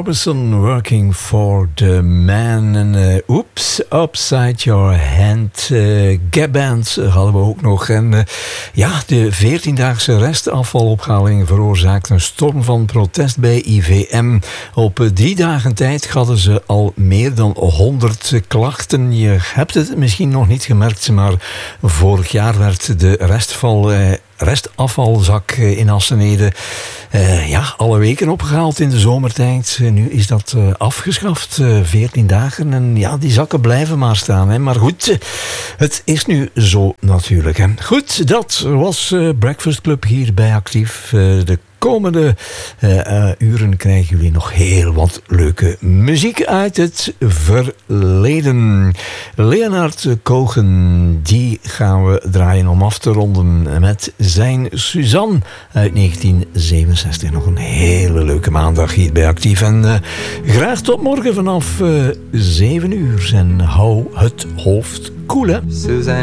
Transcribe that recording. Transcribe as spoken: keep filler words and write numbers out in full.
Orbison, Working for the Man. En uh, Oops, Upside Your Hand. Uh, Gap-band hadden we ook nog. En uh, ja, de veertiendaagse restafvalophaling veroorzaakt een storm van protest bij I V M. Op uh, drie dagen tijd hadden ze al meer dan honderd klachten. Je hebt het misschien nog niet gemerkt, maar vorig jaar werd de restval... Uh, restafvalzak in Assenede uh, ja, alle weken opgehaald in de zomertijd. Uh, nu is dat uh, afgeschaft, uh, veertien dagen. En ja, die zakken blijven maar staan. Hè. Maar goed, uh, het is nu zo natuurlijk. Hè. Goed, dat was uh, Breakfast Club hier bij Actief. Uh, de komende uh, uh, uren krijgen jullie nog heel wat leuke muziek uit het verleden. Leonard Cohen, die gaan we draaien om af te ronden met zijn Suzanne uit negentien zevenenzestig. Nog een hele leuke maandag hier bij Actief. En uh, graag tot morgen vanaf uh, zeven uur. En hou het hoofd koel, hè. Suzanne.